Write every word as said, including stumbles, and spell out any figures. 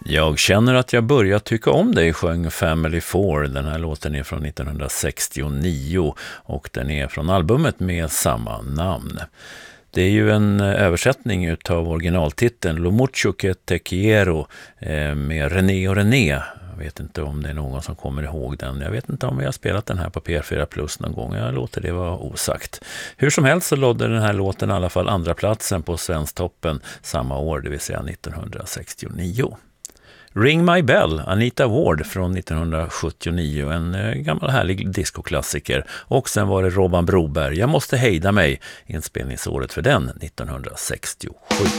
Jag känner att jag börjar tycka om dig, sjöng Family Four. Den här låten är från nittonhundrasextionio och den är från albumet med samma namn. Det är ju en översättning utav originaltiteln Lo mucho que te quiero med René och René. Jag vet inte om det är någon som kommer ihåg den. Jag vet inte om vi har spelat den här på P R fyra Plus någon gång. Jag låter det vara osagt. Hur som helst så lådde den här låten i alla fall andra platsen på Svensktoppen samma år, det vill säga nittonhundrasextionio. Ring My Bell, Anita Ward från nittonhundrasjuttionio, en gammal härlig discoklassiker. Och sen var det Robban Broberg, Jag måste hejda mig, inspelningsåret för den nittonhundrasextiosju.